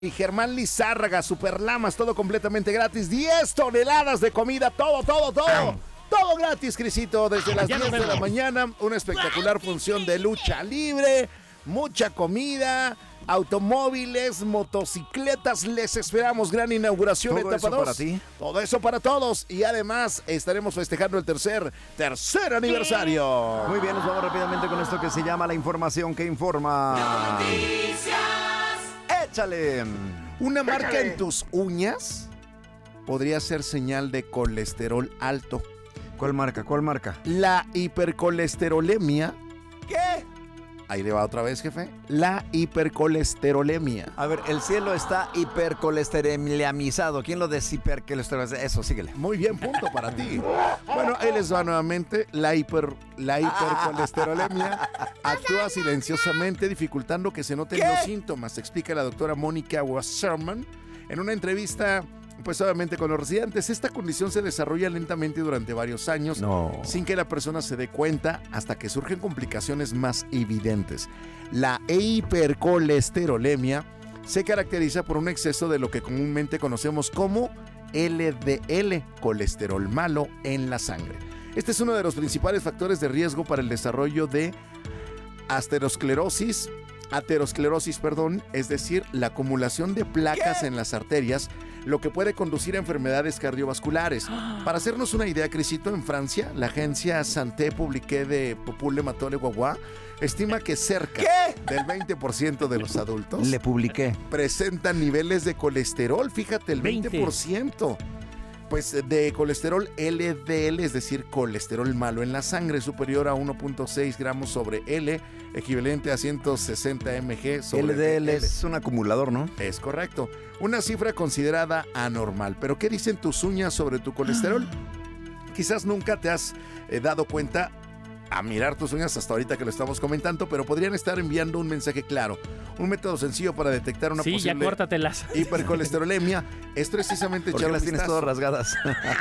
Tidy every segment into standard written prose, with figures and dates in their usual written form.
Y Germán Lizárraga, Superlamas, todo completamente gratis. 10 toneladas de comida, todo. Todo gratis, Crisito, desde las 10 de la mañana. Una espectacular función de lucha libre, mucha comida, automóviles, motocicletas. Les esperamos, gran inauguración, todo etapa 2. Para ti. Todo eso para todos. Y además estaremos festejando el tercer aniversario. Muy bien, nos vamos rápidamente con esto que se llama la información que informa. ¡Échale! Una marca en tus uñas podría ser señal de colesterol alto. ¿Cuál marca? La hipercolesterolemia. ¿Qué? Ahí le va otra vez, jefe. La hipercolesterolemia. A ver, el cielo está hipercolesteremilamizado. ¿Quién lo deshipercolesterolemiza? Eso, síguele. Muy bien, punto para ti. Bueno, ahí les va nuevamente. La hipercolesterolemia actúa silenciosamente, dificultando que se noten los síntomas, explica la doctora Mónica Wasserman en una entrevista, pues obviamente con los residentes. Esta condición se desarrolla lentamente durante varios años, sin que la persona se dé cuenta, hasta que surgen complicaciones más evidentes. La hipercolesterolemia se caracteriza por un exceso de lo que comúnmente conocemos como LDL, colesterol malo en la sangre. Este es uno de los principales factores de riesgo para el desarrollo de aterosclerosis, es decir, la acumulación de placas en las arterias, lo que puede conducir a enfermedades cardiovasculares. Para hacernos una idea, Crisito, en Francia, la agencia Santé Publique de Popule Matole Guagua estima que cerca del 20% de los adultos presentan niveles de colesterol, fíjate, el 20%. Pues de colesterol LDL, es decir, colesterol malo en la sangre, superior a 1.6 gramos sobre L, equivalente a 160 mg sobre LDL es un acumulador, ¿no? Es correcto. Una cifra considerada anormal. ¿Pero qué dicen tus uñas sobre tu colesterol? Quizás nunca te has dado cuenta a mirar tus uñas hasta ahorita que lo estamos comentando, pero podrían estar enviando un mensaje claro. Un método sencillo para detectar una posible ya córtatelas. hipercolesterolemia es precisamente echar un las tienes todas rasgadas.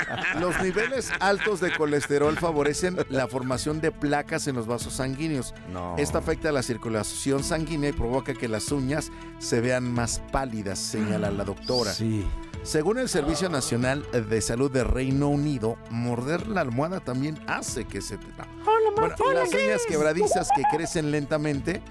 Los niveles altos de colesterol favorecen la formación de placas en los vasos sanguíneos. Esto afecta a la circulación sanguínea y provoca que las uñas se vean más pálidas, señala la doctora. Sí. Según el Servicio Nacional de Salud de Reino Unido, morder la almohada también hace que se te... Bueno, las uñas quebradizas que crecen lentamente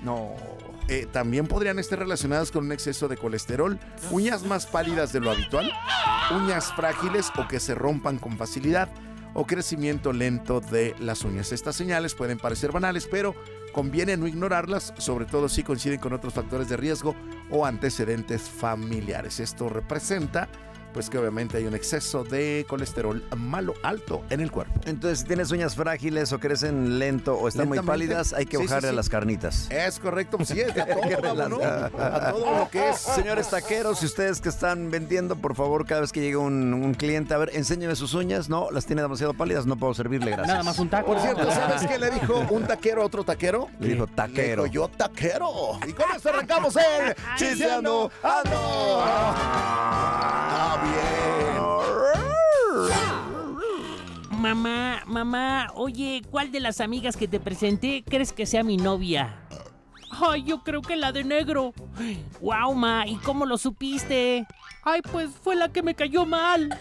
también podrían estar relacionadas con un exceso de colesterol, uñas más pálidas de lo habitual, uñas frágiles o que se rompan con facilidad, o crecimiento lento de las uñas. Estas señales pueden parecer banales, pero conviene no ignorarlas, sobre todo si coinciden con otros factores de riesgo o antecedentes familiares. Esto representa, pues, que obviamente hay un exceso de colesterol malo alto en el cuerpo. Entonces, si tienes uñas frágiles o crecen lento o están muy pálidas, hay que bajarle a las carnitas. Es correcto, pues sí, es de todo, ¿no? A todo lo que es. Señores taqueros, y ustedes que están vendiendo, por favor, cada vez que llegue un cliente, a ver, enséñeme sus uñas. No, las tiene demasiado pálidas, no puedo servirle, gracias. Nada más un taco. Por cierto, ¿sabes qué le dijo un taquero a otro taquero? Le dijo taquero. Le dijo yo taquero. Y con esto arrancamos el Chismeando Ando. Bien. Mamá, oye, ¿cuál de las amigas que te presenté crees que sea mi novia? Ay, yo creo que la de negro. Guau, ma, ¿y cómo lo supiste? Ay, pues fue la que me cayó mal.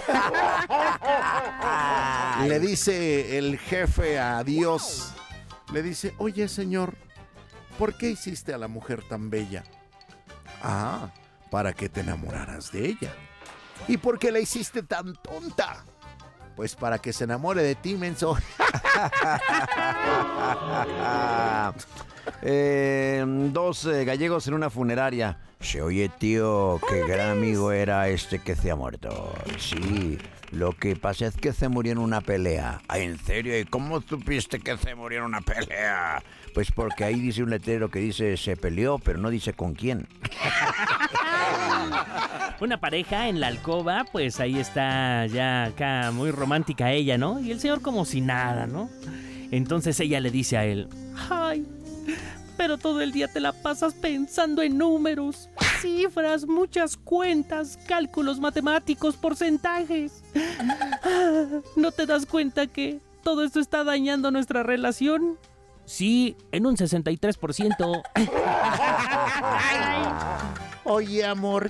Le dice el jefe a Dios. Le dice, oye, señor, ¿por qué hiciste a la mujer tan bella? Para que te enamoraras de ella. ¿Y por qué la hiciste tan tonta? Pues para que se enamore de ti, menso. Dos gallegos en una funeraria. Oye, tío, qué gran amigo era este que se ha muerto. Sí, lo que pasa es que se murió en una pelea. ¿En serio? ¿Y cómo supiste que se murió en una pelea? Pues porque ahí dice un letrero que dice se peleó, pero no dice con quién. Una pareja en la alcoba, pues ahí está ya acá muy romántica ella, ¿no? Y el señor como si nada, ¿no? Entonces ella le dice a él, ay, pero todo el día te la pasas pensando en números, cifras, muchas cuentas, cálculos matemáticos, porcentajes. ¿No te das cuenta que todo esto está dañando nuestra relación? Sí, en un 63%. Oye, amor,